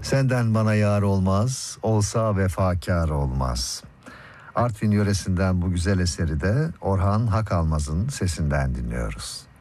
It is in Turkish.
Senden bana yar olmaz, olsa vefakar olmaz. Artvin yöresinden bu güzel eseri de Orhan Hakalmaz'ın sesinden dinliyoruz.